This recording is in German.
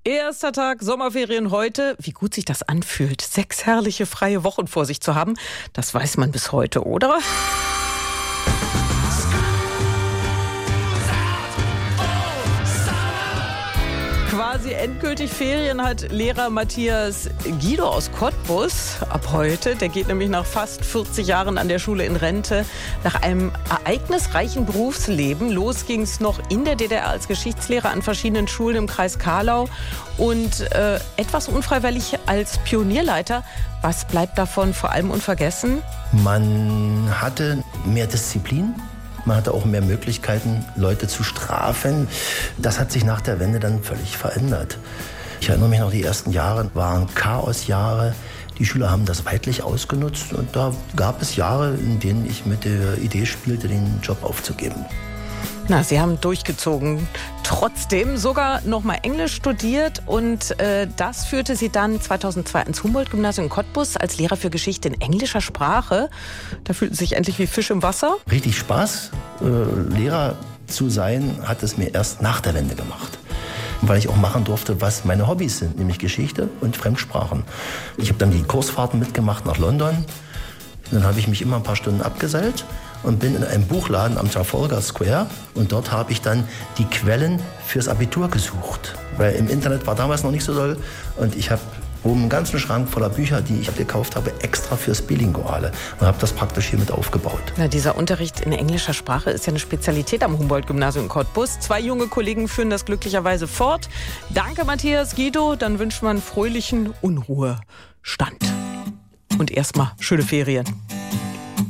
Erster Tag Sommerferien heute. Wie gut sich das anfühlt, 6 herrliche freie Wochen vor sich zu haben, das weiß man bis heute, oder? Quasi endgültig Ferien hat Lehrer Matthias Guido aus Cottbus ab heute. Der geht nämlich nach fast 40 Jahren an der Schule in Rente. Nach einem ereignisreichen Berufsleben. Los ging es noch in der DDR als Geschichtslehrer an verschiedenen Schulen im Kreis Carlau und etwas unfreiwillig als Pionierleiter. Was bleibt davon vor allem unvergessen? Man hatte mehr Disziplin. Man hatte auch mehr Möglichkeiten, Leute zu strafen. Das hat sich nach der Wende dann völlig verändert. Ich erinnere mich noch, die ersten Jahre waren Chaosjahre. Die Schüler haben das weidlich ausgenutzt und da gab es Jahre, in denen ich mit der Idee spielte, den Job aufzugeben. Na, Sie haben durchgezogen. Trotzdem sogar noch mal Englisch studiert und das führte Sie dann 2002 ins Humboldt-Gymnasium in Cottbus als Lehrer für Geschichte in englischer Sprache. Da fühlten Sie sich endlich wie Fisch im Wasser. Richtig Spaß, Lehrer zu sein, hat es mir erst nach der Wende gemacht. Weil ich auch machen durfte, was meine Hobbys sind, nämlich Geschichte und Fremdsprachen. Ich habe dann die Kursfahrten mitgemacht nach London. Dann habe ich mich immer ein paar Stunden abgeseilt und bin in einem Buchladen am Trafalgar Square. Und dort habe ich dann die Quellen fürs Abitur gesucht. Weil im Internet war damals noch nicht so doll. Und ich habe oben einen ganzen Schrank voller Bücher, die ich gekauft habe, extra fürs Bilinguale. Und habe das praktisch hier mit aufgebaut. Na, dieser Unterricht in englischer Sprache ist ja eine Spezialität am Humboldt-Gymnasium in Cottbus. 2 junge Kollegen führen das glücklicherweise fort. Danke, Matthias Guido. Dann wünscht man fröhlichen Unruhestand. Und erstmal schöne Ferien.